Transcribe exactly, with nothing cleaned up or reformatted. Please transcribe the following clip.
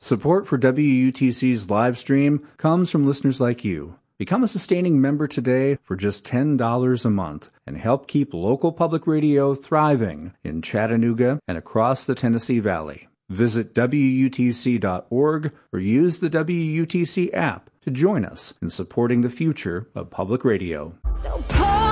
Support for W U T C's live stream comes from listeners like you. Become a sustaining member today for just ten dollars a month and help keep local public radio thriving in Chattanooga and across the Tennessee Valley. Visit W U T C dot org or use the W U T C app to join us in supporting the future of public radio. So